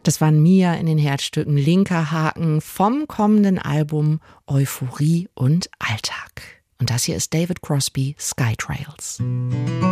Das waren Mia in den Herzstücken Linker Haken vom kommenden Album Euphorie und Alltag. Und das hier ist David Crosby, Sky Trails.